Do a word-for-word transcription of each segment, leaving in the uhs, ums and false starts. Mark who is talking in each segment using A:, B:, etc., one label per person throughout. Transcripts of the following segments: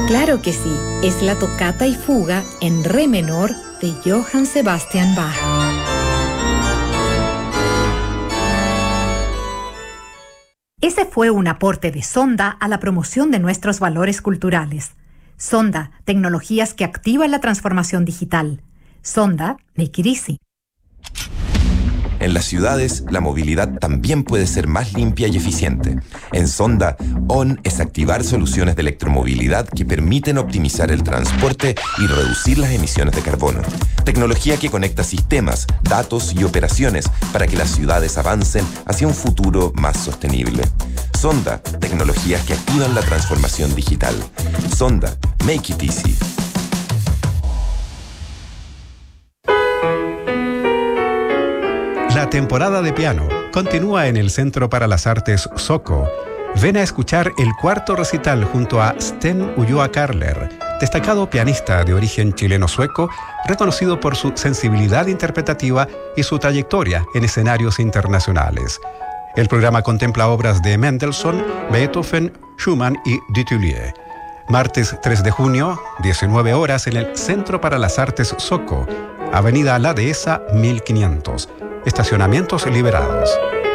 A: Claro que sí, es la tocata y fuga en re menor de Johann Sebastian Bach. Ese fue un aporte de Sonda a la promoción de nuestros valores culturales. Sonda, tecnologías que activan la transformación digital. Sonda, make it easy.
B: En las ciudades, la movilidad también puede ser más limpia y eficiente. En Sonda, O N es activar soluciones de electromovilidad que permiten optimizar el transporte y reducir las emisiones de carbono. Tecnología que conecta sistemas, datos y operaciones para que las ciudades avancen hacia un futuro más sostenible. Sonda, tecnologías que activan la transformación digital. Sonda, make it easy.
C: La temporada de piano continúa en el Centro para las Artes Soco. Ven a escuchar el cuarto recital junto a Sten Ulloa Karler, destacado pianista de origen chileno-sueco, reconocido por su sensibilidad interpretativa y su trayectoria en escenarios internacionales. El programa contempla obras de Mendelssohn, Beethoven, Schumann y Dutilleux. Martes tres de junio, diecinueve horas, en el Centro para las Artes Soco, Avenida La Dehesa mil quinientos. Estacionamientos liberados.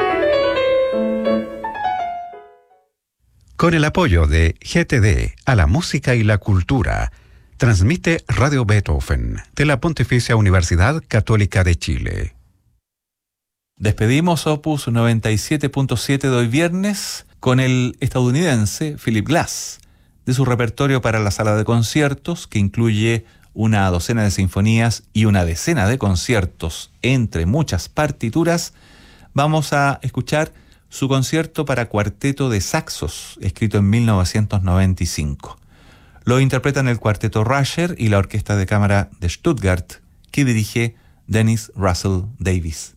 C: Con el apoyo de G T D a la música y la cultura, transmite Radio Beethoven de la Pontificia Universidad Católica de Chile.
D: Despedimos Opus noventa y siete punto siete de hoy viernes con el estadounidense Philip Glass, de su repertorio para la sala de conciertos, que incluye una docena de sinfonías y una decena de conciertos, entre muchas partituras. Vamos a escuchar su concierto para cuarteto de saxos, escrito en mil novecientos noventa y cinco. Lo interpretan el cuarteto Rascher y la Orquesta de Cámara de Stuttgart, que dirige Dennis Russell Davies.